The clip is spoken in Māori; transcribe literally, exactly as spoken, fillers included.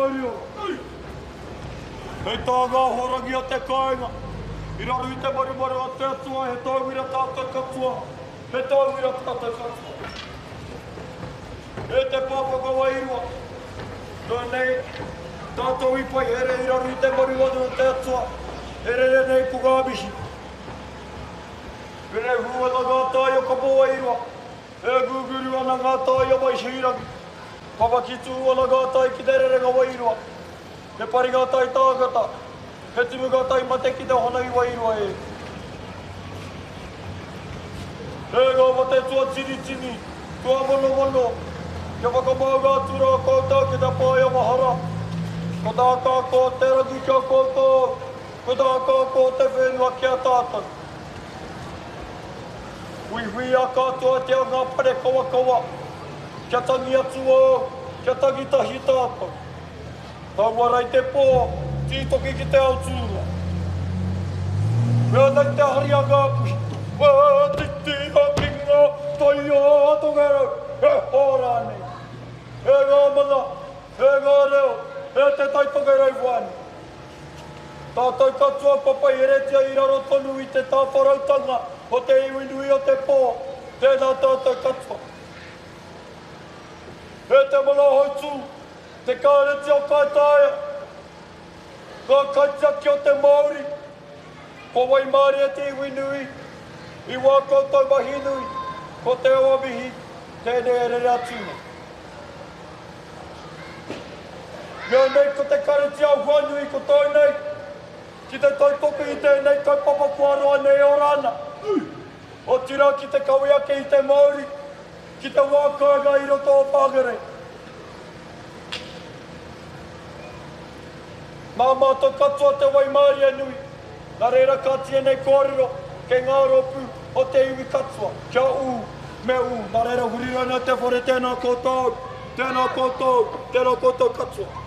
Mario. Hei tāngā horangi o te kāinga. I raru i te marimari o te atua, he tāwira tātou katua. He tāwira tātou katua. E te pāpaka wairua. Nō nei, tātou i pai here i raru i te marimari o te atua. Here re nei pukāmihi. Pere hua na ngā tāia ka pōa irua. E guguru ana ngā tāia mai hirangi. Papakitu ana ngā tāi ki te rerenga wairua. He pari ngā tāi tāgata. He timu ngā tāi mate ki te hana i wairua e. E ngā mate tua tini tini. Tua mono mono. Kia whakamau ngā tura koutou ki te pāia mahara. Ko tā kā ko te rangi kia koutou. Ko tā kā ko te whenua kia tātou. Hui hui a kātua te ngā pare kawa kawa. Kia tangi atu o, kia tangi tahi tātou. Tā warai te pō, tītoki ki te au tūra. Mea nei te hari a ngā puhi. Wā titi a ki ngā tai o atongarau. He hōrā nei. He ngā mana, he ngā reo, he te tai tongarau wāni. Tātou katua papai heretia i raro tonu i te tāwharautanga. O te iwi nui o te pō, tēnā tātou katua. E te mana hautu, te kāreti o kātāia. Ngā kaitiaki o te Māori. Ko wai Māori e te iwi nui. I wā koutou mahi nui. Ko te oa mihi, tēnei e rere atuna. Nea nei ko te kareti au whanui ko tō nei. Ki te taitoku i tēnei kaupapa kuaroa nei o rana. O tira ki te kawiake i te Māori, ki te wākanga i roto o Pāngere. Mā mātou katoa te wai Māori e nui, nā reira kātia nei kōrero, kei ngā ropu o te iwi katoa, kia u, me u, nā reira hurirana te whare tēnā koutou, tēnā koutou, tēnā koutou katoa.